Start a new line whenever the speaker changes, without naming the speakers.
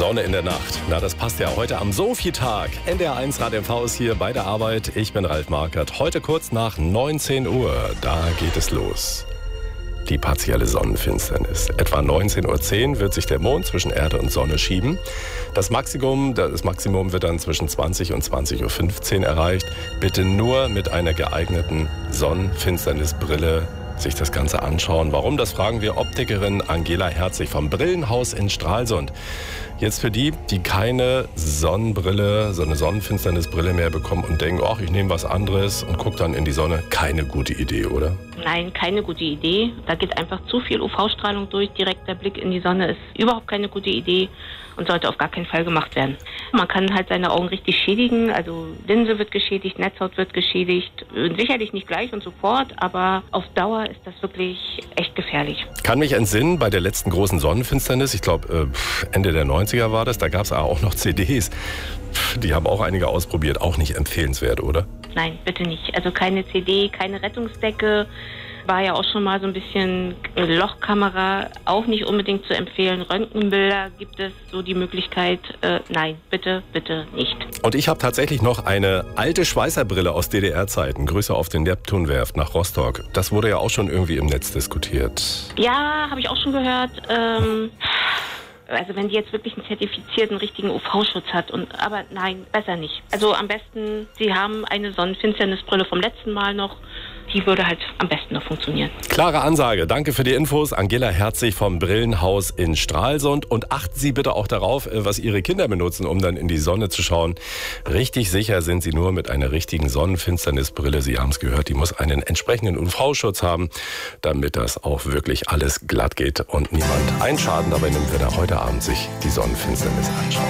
Sonne in der Nacht. Na, das passt ja heute am Sophie-Tag. NDR1 Rad MV ist hier bei der Arbeit. Ich bin Ralf Markert. Heute kurz nach 19 Uhr. Da geht es los. Die partielle Sonnenfinsternis. Etwa 19:10 Uhr wird sich der Mond zwischen Erde und Sonne schieben. Das Maximum wird dann zwischen 20 und 20:15 Uhr erreicht. Bitte nur mit einer geeigneten Sonnenfinsternisbrille sich das Ganze anschauen. Warum? Das fragen wir Optikerin Angela Herzig vom Brillenhaus in Stralsund. Jetzt für die keine Sonnenbrille, so eine Sonnenfinsternisbrille mehr bekommen und denken, ach, ich nehme was anderes und gucke dann in die Sonne. Keine gute Idee, oder?
Nein, keine gute Idee. Da geht einfach zu viel UV-Strahlung durch. Direkter Blick in die Sonne ist überhaupt keine gute Idee und sollte auf gar keinen Fall gemacht werden. Man kann halt seine Augen richtig schädigen. Also Linse wird geschädigt, Netzhaut wird geschädigt. Sicherlich nicht gleich und sofort, aber auf Dauer ist das wirklich echt gefährlich.
Kann mich entsinnen, bei der letzten großen Sonnenfinsternis, ich glaube Ende der 90er war das, da gab es auch noch CDs. Die haben auch einige ausprobiert, auch nicht empfehlenswert, oder?
Nein, bitte nicht. Also keine CD, keine Rettungsdecke. War ja auch schon mal so ein bisschen Lochkamera, auch nicht unbedingt zu empfehlen. Röntgenbilder gibt es so die Möglichkeit. Nein, bitte, bitte nicht.
Und ich habe tatsächlich noch eine alte Schweißerbrille aus DDR-Zeiten. Grüße auf den Neptunwerft nach Rostock. Das wurde ja auch schon irgendwie im Netz diskutiert.
Ja, habe ich auch schon gehört. Also wenn die jetzt wirklich einen zertifizierten, richtigen UV-Schutz hat. Aber nein, besser nicht. Also am besten, Sie haben eine Sonnenfinsternisbrille vom letzten Mal noch. Die würde halt am besten noch funktionieren.
Klare Ansage. Danke für die Infos. Angela Herzig vom Brillenhaus in Stralsund. Und achten Sie bitte auch darauf, was Ihre Kinder benutzen, um dann in die Sonne zu schauen. Richtig sicher sind Sie nur mit einer richtigen Sonnenfinsternisbrille. Sie haben es gehört, die muss einen entsprechenden UV-Schutz haben, damit das auch wirklich alles glatt geht und niemand einen Schaden dabei nimmt, wenn er heute Abend sich die Sonnenfinsternis anschaut.